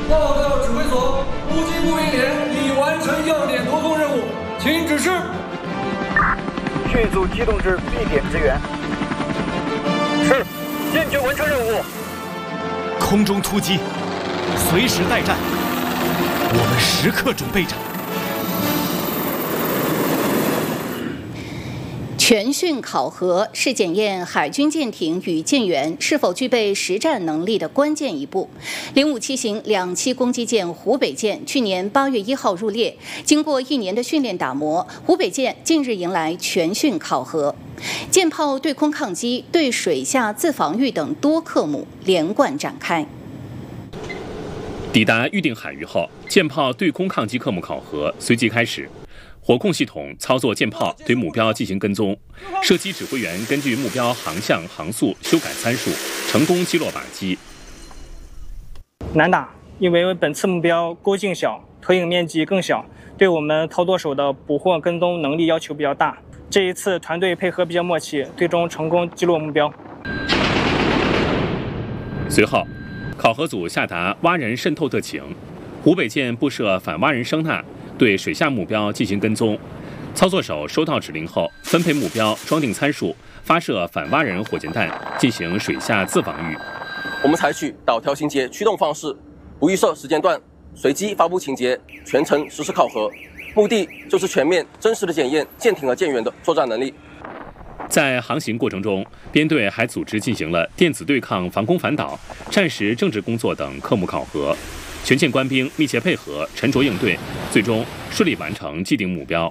报告指挥所，陆基步兵连已完成要点夺攻任务，请指示。 迅速机动至 B 点支援。是，坚决完成任务。 空中突击，随时待战，我们时刻准备着。 全训考核是检验海军舰艇与舰员是否具备实战能力的关键一步。057型2栖攻击舰湖北舰去年8月1号入列，经过1年的训练打磨，湖北舰近日迎来全训考核。舰炮对空抗击、对水下自防御等多科目连贯展开。 抵达预定海域后，舰炮对空抗击科目考核随即开始。火控系统操作舰炮对目标进行跟踪，射击指挥员根据目标航向、航速修改参数，成功击落靶机。 难打，因为本次目标钩径小，投影面积更小，对我们操作手的捕获跟踪能力要求比较大。这一次团队配合比较默契，最终成功击落目标。 随后，考核组下达蛙人渗透特请，湖北舰布设反蛙人声呐，对水下目标进行跟踪，操作手收到指令后，分配目标，装定参数，发射反蛙人火箭弹，进行水下自防御。 我们采取导条情节驱动方式，不预设时间段，随机发布情节，全程实施考核，目的就是全面真实的检验舰艇和舰员的作战能力。 在航行过程中，编队还组织进行了电子对抗、防空反导、战时政治工作等科目考核。全舰官兵密切配合，沉着应对，最终顺利完成既定目标。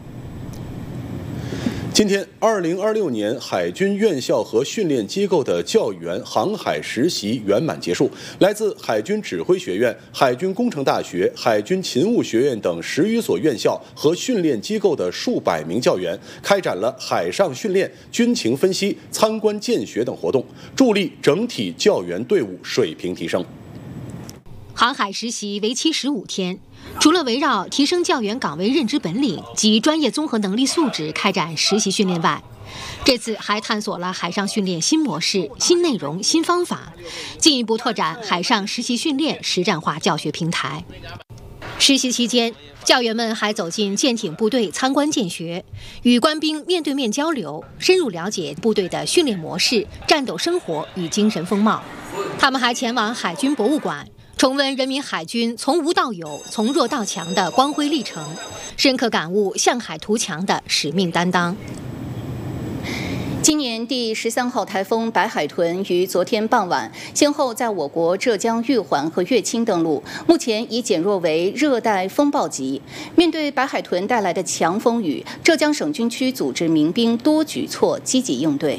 今天，2026年海军院校和训练机构的教员航海实习圆满结束。来自海军指挥学院、海军工程大学、海军勤务学院等10余所院校和训练机构的数百名教员，开展了海上训练、军情分析、参观见学等活动，助力整体教员队伍水平提升。 航海实习为期15天，除了围绕提升教员岗位认知本领及专业综合能力素质开展实习训练外，这次还探索了海上训练新模式、新内容、新方法，进一步拓展海上实习训练实战化教学平台。实习期间，教员们还走进舰艇部队参观见学，与官兵面对面交流，深入了解部队的训练模式、战斗生活与精神风貌。他们还前往海军博物馆，重温人民海军从无到有、从弱到强的光辉历程，深刻感悟向海图强的使命担当。 今年第13号台风白海豚于昨天傍晚先后在我国浙江玉环和乐清登陆，目前已减弱为热带风暴级。面对白海豚带来的强风雨，浙江省军区组织民兵多举措积极应对。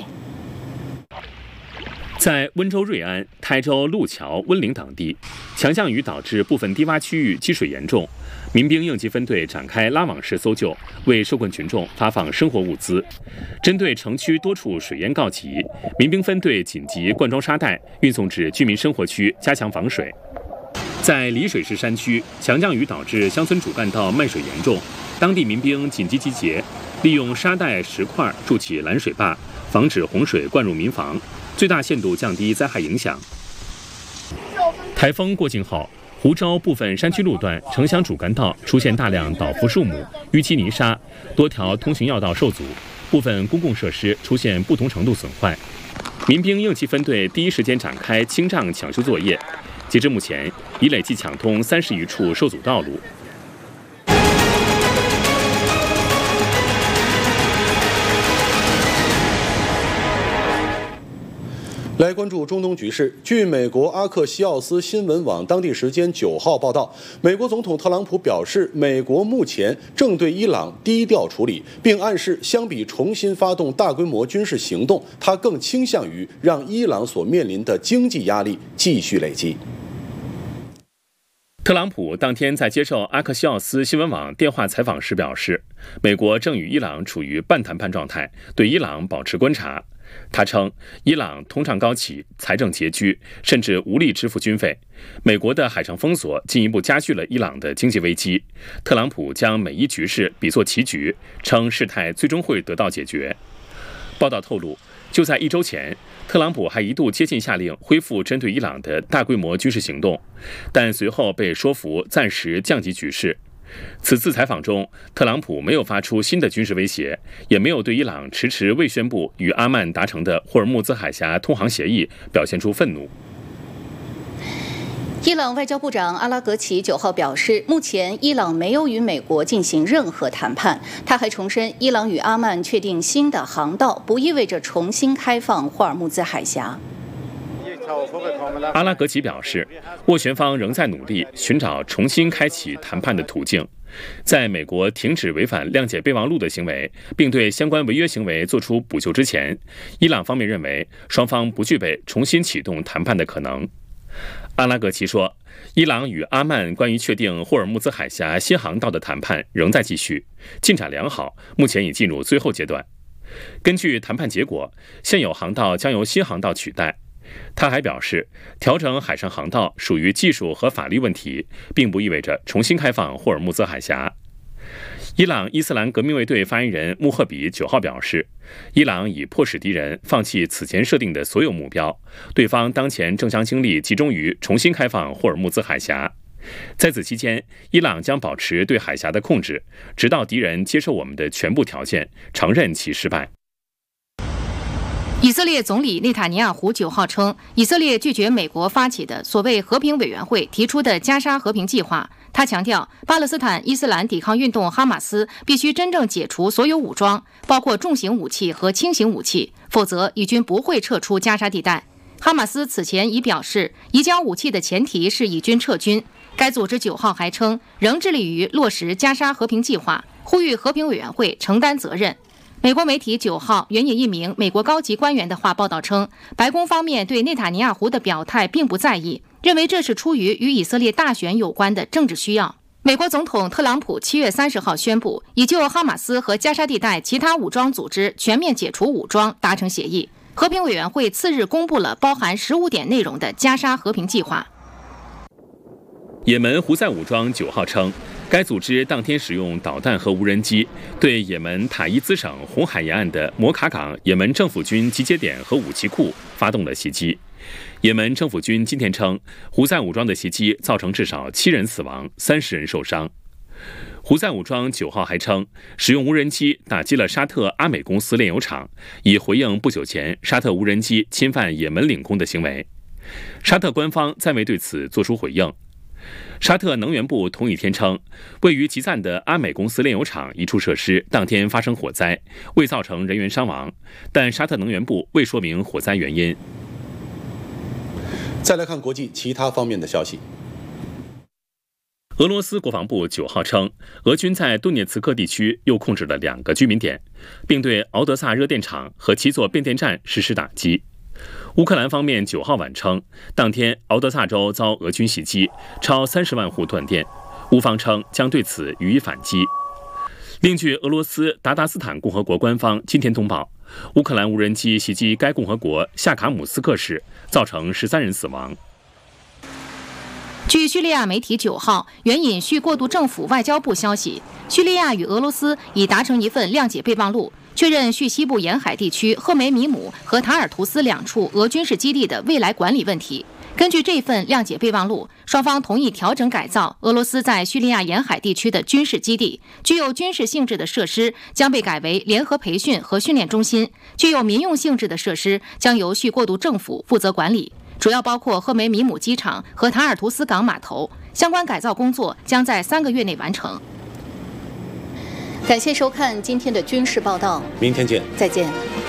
在温州瑞安、台州路桥、温岭等地，强降雨导致部分低洼区域积水严重，民兵应急分队展开拉网式搜救，为受困群众发放生活物资。针对城区多处水淹告急，民兵分队紧急灌装沙袋，运送至居民生活区加强防水。在丽水市山区，强降雨导致乡村主干道漫水严重，当地民兵紧急集结，利用沙袋、石块筑起拦水坝，防止洪水灌入民房，最大限度降低灾害影响。台风过境后，湖州部分山区路段、城乡主干道出现大量倒伏树木、淤积泥沙，多条通行要道受阻，部分公共设施出现不同程度损坏。民兵应急分队第一时间展开清障抢修作业，截至目前，已累计抢通30余处受阻道路。 来关注中东局势。据美国阿克西奥斯新闻网当地时间9号报道，美国总统特朗普表示，美国目前正对伊朗低调处理，并暗示相比重新发动大规模军事行动，他更倾向于让伊朗所面临的经济压力继续累积。 特朗普当天在接受阿克西奥斯新闻网电话采访时表示，美国正与伊朗处于半谈判状态，对伊朗保持观察。他称，伊朗通胀高企，财政拮据，甚至无力支付军费。美国的海上封锁进一步加剧了伊朗的经济危机。特朗普将美伊局势比作棋局，称事态最终会得到解决。报道透露， 就在1周前，特朗普还一度接近下令恢复针对伊朗的大规模军事行动，但随后被说服暂时降级局势。此次采访中，特朗普没有发出新的军事威胁，也没有对伊朗迟迟未宣布与阿曼达成的霍尔木兹海峡通航协议表现出愤怒。 伊朗外交部长阿拉格齐9号表示，目前伊朗没有与美国进行任何谈判。他还重申，伊朗与阿曼确定新的航道，不意味着重新开放霍尔木兹海峡。 阿拉格齐表示，斡旋方仍在努力寻找重新开启谈判的途径。在美国停止违反谅解备忘录的行为，并对相关违约行为作出补救之前，伊朗方面认为双方不具备重新启动谈判的可能。阿拉格齐说，伊朗与阿曼关于确定霍尔木兹海峡新航道的谈判仍在继续，进展良好，目前已进入最后阶段。根据谈判结果，现有航道将由新航道取代。他还表示，调整海上航道属于技术和法律问题，并不意味着重新开放霍尔木兹海峡。伊朗伊斯兰革命卫队发言人穆赫比9号表示，伊朗已迫使敌人放弃此前设定的所有目标，对方当前正将精力集中于重新开放霍尔木兹海峡。在此期间，伊朗将保持对海峡的控制，直到敌人接受我们的全部条件，承认其失败。 以色列总理内塔尼亚胡9号称，以色列拒绝美国发起的所谓和平委员会提出的加沙和平计划。他强调，巴勒斯坦伊斯兰抵抗运动哈马斯必须真正解除所有武装，包括重型武器和轻型武器，否则以军不会撤出加沙地带。哈马斯此前已表示，移交武器的前提是以军撤军。该组织9号还称，仍致力于落实加沙和平计划，呼吁和平委员会承担责任。美国媒体9号援引一名美国高级官员的话报道称，白宫方面对内塔尼亚胡的表态并不在意，认为这是出于与以色列大选有关的政治需要。美国总统特朗普7月30号宣布，已就哈马斯和加沙地带其他武装组织全面解除武装达成协议。和平委员会次日公布了包含15点内容的加沙和平计划。 也门胡塞武装9号称，该组织当天使用导弹和无人机对也门塔伊兹省红海沿岸的摩卡港也门政府军集结点和武器库发动了袭击。也门政府军今天称，胡塞武装的袭击造成至少7人死亡，30人受伤。胡塞武装9号还称，使用无人机打击了沙特阿美公司炼油厂，以回应不久前沙特无人机侵犯也门领空的行为。沙特官方暂未对此作出回应。沙特能源部同一天称，位于吉赞的阿美公司炼油厂一处设施当天发生火灾，未造成人员伤亡，但沙特能源部未说明火灾原因。 再来看国际其他方面的消息。 俄罗斯国防部9号称，俄军在顿涅茨克地区又控制了2个居民点，并对敖德萨热电厂和7座变电站实施打击。乌克兰方面9号晚称，当天敖德萨州遭俄军袭击，超30万户断电。乌方称将对此予以反击。另据俄罗斯达达斯坦共和国官方今天通报，乌克兰无人机袭击该共和国夏卡姆斯克市，造成13人死亡。 据叙利亚媒体9号援引叙过渡政府外交部消息，叙利亚与俄罗斯已达成一份谅解备忘录，确认叙西部沿海地区赫梅米姆和塔尔图斯2处俄军事基地的未来管理问题。根据这份谅解备忘录，双方同意调整改造俄罗斯在叙利亚沿海地区的军事基地，具有军事性质的设施将被改为联合培训和训练中心，具有民用性质的设施将由叙过渡政府负责管理，主要包括赫梅米姆机场和塔尔图斯港码头。相关改造工作将在3个月内完成。 感谢收看今天的军事报道， 明天见， 再见。